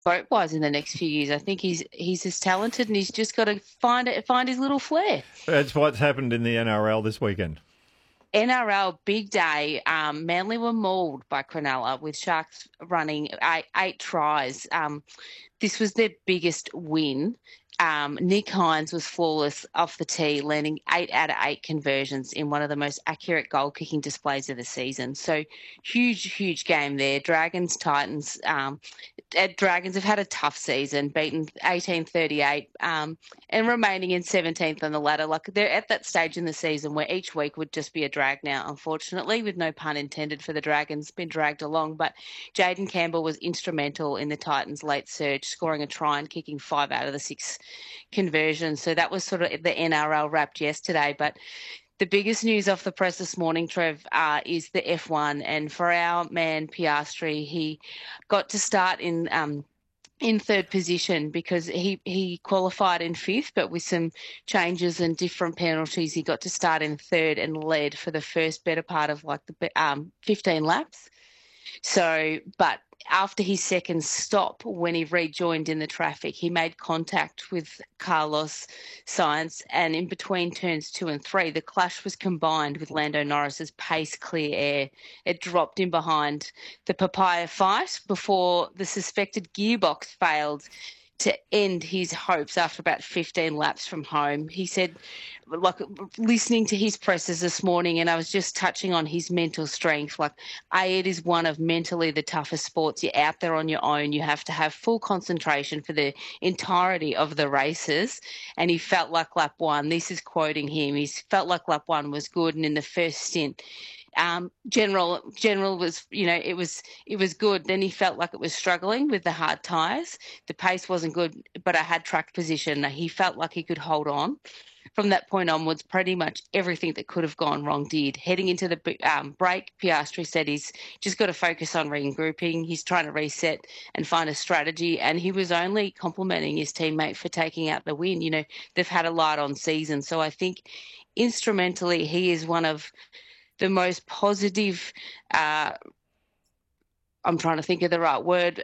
boat-wise in the next few years. I think he's as talented, and he's just got to find his little flair. That's what's happened in the NRL this weekend. NRL big day. Manly were mauled by Cronulla with Sharks running eight tries. This was their biggest win. Nick Hines was flawless off the tee, landing 8 out of 8 conversions in one of the most accurate goal-kicking displays of the season. So huge game there. Dragons, Titans. Dragons have had a tough season, beaten 18-38 and remaining in 17th on the ladder. Like, they're at that stage in the season where each week would just be a drag now, unfortunately, with no pun intended for the Dragons, been dragged along. But Jaden Campbell was instrumental in the Titans' late surge, scoring a try and kicking 5 out of the 6 conversions. So that was sort of the NRL wrapped yesterday. But the biggest news off the press this morning, Trev, is the F1. And for our man Piastri, he got to start in third position because he qualified in 5th, but with some changes and different penalties, he got to start in 3rd and led for the first better part of like the 15 laps. So, but after his second stop, when he rejoined in the traffic, he made contact with Carlos Sainz, and in between turns 2 and 3, the clash was combined with Lando Norris's pace clear air. It dropped him behind the papaya fight before the suspected gearbox failed to end his hopes after about 15 laps from home. He said, like, listening to his presses this morning, and I was just touching on his mental strength, like, it is one of mentally the toughest sports. You're out there on your own. You have to have full concentration for the entirety of the races. And he felt like lap 1, this is quoting him, he felt like lap 1 was good, and in the first stint, General was, it was good. Then he felt like it was struggling with the hard tyres. The pace wasn't good, but I had track position. He felt like he could hold on. From that point onwards, pretty much everything that could have gone wrong did. Heading into the break, Piastri said he's just got to focus on regrouping. He's trying to reset and find a strategy, and he was only complimenting his teammate for taking out the win. They've had a light on season, so I think instrumentally he is one of the most positive, I'm trying to think of the right word.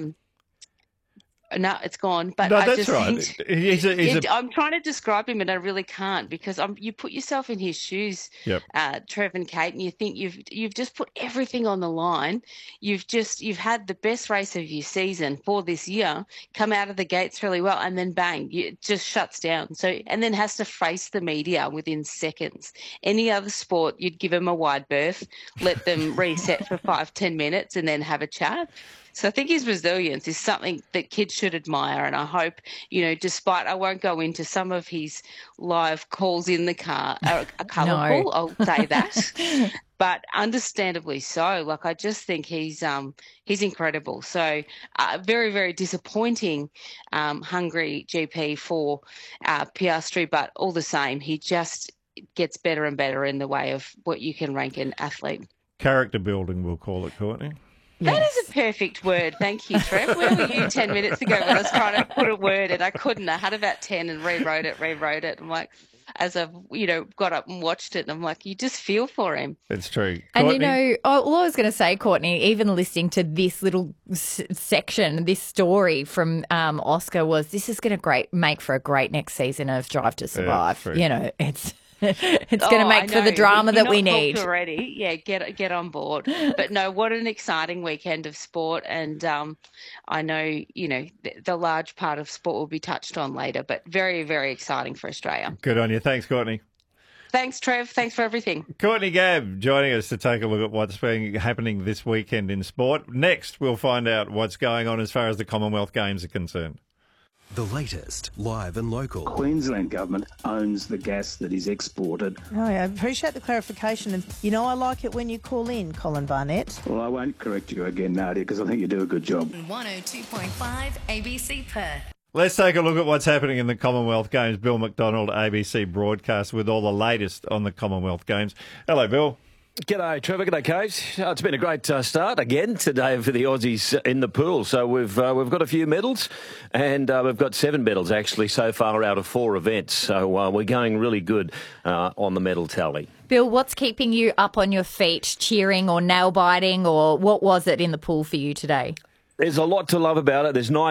No, it's gone. But No, I that's just right. think I'm trying to describe him, and I really can't, because you put yourself in his shoes, Yep. Trev and Kate, and you think you've just put everything on the line. You've had the best race of your season for this year, come out of the gates really well, and then bang, it just shuts down. So, and then has to face the media within seconds. Any other sport, you'd give them a wide berth, let them reset for 5-10 minutes, and then have a chat. So I think his resilience is something that kids should admire, and I hope, despite, I won't go into some of his live calls in the car, are colourful, I'll say that, but understandably so. Like, I just think he's incredible. So very, very disappointing Hungary GP for Piastri, but all the same, he just gets better and better in the way of what you can rank an athlete. Character building, we'll call it, Courtney. That is a perfect word. Thank you, Trev. Where were you 10 minutes ago when I was trying to put a word and I couldn't? I had about 10 and rewrote it. I'm like, as I've, got up and watched it, and I'm like, you just feel for him. It's true. Courtney? And, all I was going to say, Courtney, even listening to this little section, this story from Oscar this is going to make for a great next season of Drive to Survive. It's... It's going to make for the drama that we need. Already, yeah, get on board. But no, what an exciting weekend of sport, and I know the large part of sport will be touched on later, but very, very exciting for Australia. Good on you. Thanks, Courtney. Thanks, Trev. Thanks for everything. Courtney Gabb joining us to take a look at what's been happening this weekend in sport. Next, we'll find out what's going on as far as the Commonwealth Games are concerned. The latest, live and local. Queensland government owns the gas that is exported. Oh, I appreciate the clarification. And, I like it when you call in, Colin Barnett. Well, I won't correct you again, Nadia, because I think you do a good job. 102.5 ABC Perth. Let's take a look at what's happening in the Commonwealth Games. Bill McDonald, ABC broadcast, with all the latest on the Commonwealth Games. Hello, Bill. G'day, Trevor. G'day, Kate. It's been a great start again today for the Aussies in the pool. So we've got a few medals, and we've got 7 medals actually so far out of 4 events. So we're going really good on the medal tally. Bill, what's keeping you up on your feet, cheering or nail biting, or what was it in the pool for you today? There's a lot to love about it. There's 9